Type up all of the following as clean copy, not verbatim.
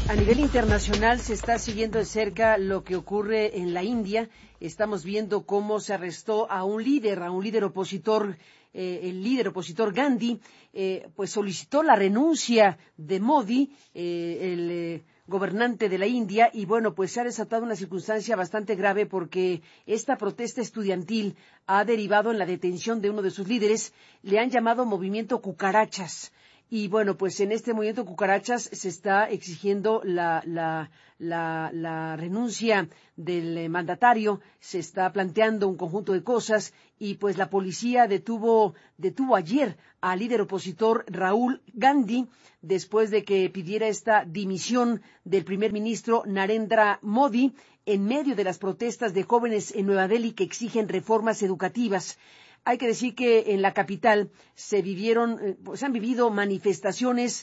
A nivel internacional se está siguiendo de cerca lo que ocurre en la India. Estamos viendo cómo se arrestó a un líder opositor, el líder opositor Gandhi, pues solicitó la renuncia de Modi, el gobernante de la India, y bueno, pues se ha desatado una circunstancia bastante grave porque esta protesta estudiantil ha derivado en la detención de uno de sus líderes. Le han llamado Movimiento Cucarachas. Y bueno, pues en este movimiento Cucarachas se está exigiendo la renuncia del mandatario, se está planteando un conjunto de cosas y pues la policía detuvo ayer al líder opositor Rahul Gandhi después de que pidiera esta dimisión del primer ministro Narendra Modi en medio de las protestas de jóvenes en Nueva Delhi que exigen reformas educativas. Hay que decir que en la capital se han vivido manifestaciones,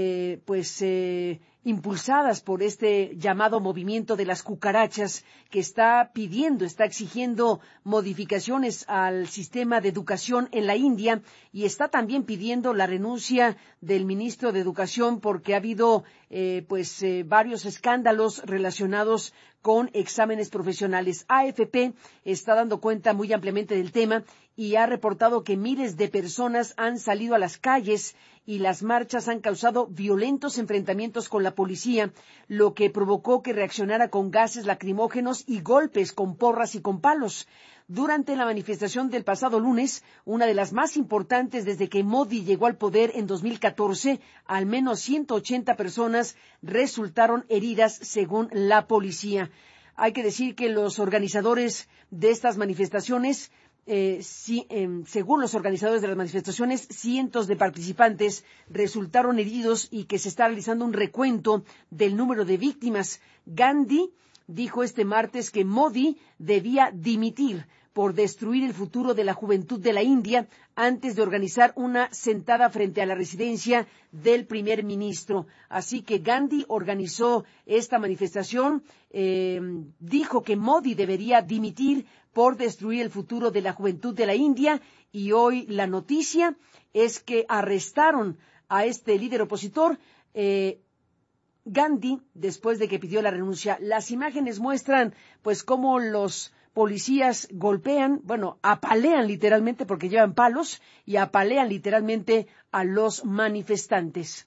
impulsadas por este llamado movimiento de las cucarachas, que está exigiendo modificaciones al sistema de educación en la India y está también pidiendo la renuncia del ministro de Educación porque ha habido, varios escándalos relacionados con exámenes profesionales. AFP está dando cuenta muy ampliamente del tema y ha reportado que miles de personas han salido a las calles y las marchas han causado violentos enfrentamientos con la policía, lo que provocó que reaccionara con gases lacrimógenos y golpes con porras y con palos. Durante la manifestación del pasado lunes, una de las más importantes desde que Modi llegó al poder en 2014, al menos 180 personas resultaron heridas según la policía. Hay que decir que los organizadores de estas manifestaciones, según los organizadores de las manifestaciones, cientos de participantes resultaron heridos y que se está realizando un recuento del número de víctimas. Gandhi dijo este martes que Modi debía dimitir por destruir el futuro de la juventud de la India antes de organizar una sentada frente a la residencia del primer ministro. Así que Gandhi organizó esta manifestación, dijo que Modi debería dimitir por destruir el futuro de la juventud de la India y hoy la noticia es que arrestaron a este líder opositor, Gandhi, después de que pidió la renuncia. Las imágenes muestran pues cómo los policías apalean literalmente porque llevan palos y apalean literalmente a los manifestantes.